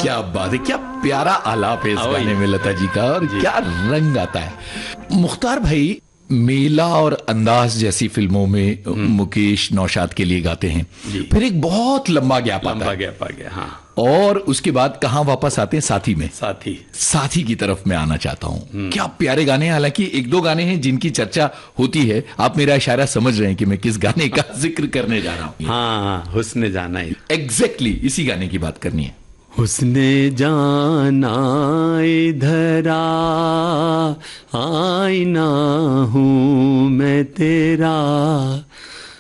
क्या बात है, क्या प्यारा आलाप है इस गाने में लता जी का, और क्या रंग आता है। मुख्तार भाई, मेला और अंदाज जैसी फिल्मों में मुकेश नौशाद के लिए गाते हैं, फिर एक बहुत लंबा गैप आता है, हाँ। और उसके बाद कहां वापस आते हैं, साथी में। साथी की तरफ मैं आना चाहता हूं। क्या प्यारे गाने हैं। हालांकि एक दो गाने हैं जिनकी चर्चा होती है, आप मेरा इशारा समझ रहे हैं कि मैं किस गाने का जिक्र करने जा रहा हूं। हाँ, हुस्ने जाना है। एग्जैक्टली इसी गाने की बात करनी है। हुस्ने जाना इधर आईना हूँ मैं तेरा,